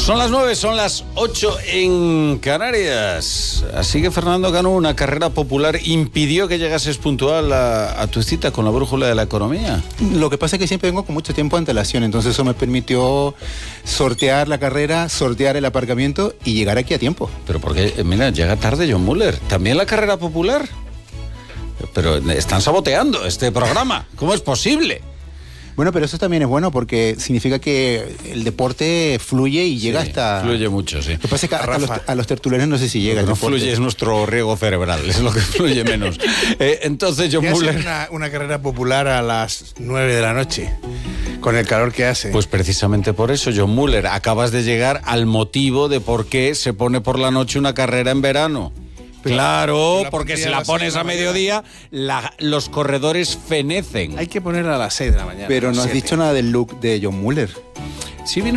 Son las 9, son las 8 en Canarias. Así que Fernando Cano, una carrera popular impidió que llegases puntual a tu cita con la brújula de la economía. Lo que pasa es que siempre vengo con mucho tiempo de antelación, entonces eso me permitió sortear la carrera, sortear el aparcamiento y llegar aquí a tiempo. Pero porque, mira, llega tarde John Muller. ¿También la carrera popular? Pero están saboteando este programa. ¿Cómo es posible? Bueno, pero eso también es bueno porque significa que el deporte fluye y llega hasta... Fluye mucho, sí. Lo que pasa es que a los tertulianos no sé si llega. Lo que no fluye es nuestro riego cerebral, es lo que fluye menos. Entonces, John Muller... Una carrera popular a las 9 de la noche, con el calor que hace. Pues precisamente por eso, John Muller, acabas de llegar al motivo de por qué se pone por la noche una carrera en verano. Claro, porque si la pones a mediodía, los corredores fenecen. Hay que ponerla a las 6 de la mañana. Pero no has dicho nada del look de John Muller. Sí vino